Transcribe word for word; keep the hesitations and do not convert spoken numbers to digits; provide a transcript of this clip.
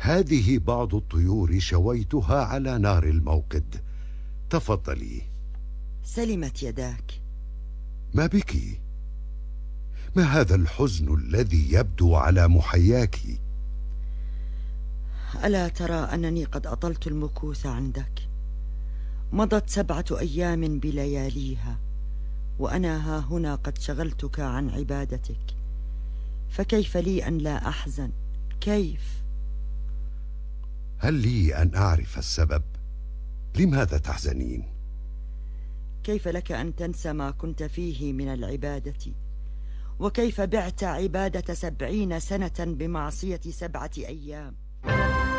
هذه بعض الطيور شويتها على نار الموقد، تفضلي. سلمت يداك. ما بك؟ ما هذا الحزن الذي يبدو على محياك؟ ألا ترى أنني قد أطلت المكوث عندك؟ مضت سبعة أيام بلياليها وأنا ها هنا قد شغلتك عن عبادتك، فكيف لي أن لا أحزن؟ كيف؟ هل لي أن أعرف السبب؟ لماذا تحزنين؟ كيف لك أن تنسى ما كنت فيه من العبادة؟ وكيف بعت عبادة سبعين سنة بمعصية سبعة أيام؟